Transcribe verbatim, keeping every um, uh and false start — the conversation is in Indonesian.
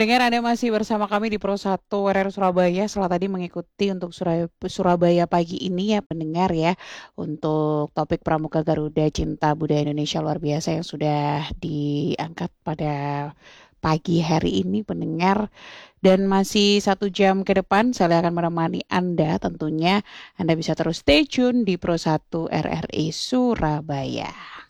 Pendengar Anda masih bersama kami di Pro satu W R R Surabaya. Setelah tadi mengikuti untuk Surabaya, Surabaya pagi ini ya pendengar ya. Untuk topik Pramuka Garuda Cinta Budaya Indonesia luar biasa yang sudah diangkat pada pagi hari ini pendengar. Dan masih satu jam ke depan saya akan menemani Anda tentunya. Anda bisa terus stay tune di Pro satu R R I Surabaya.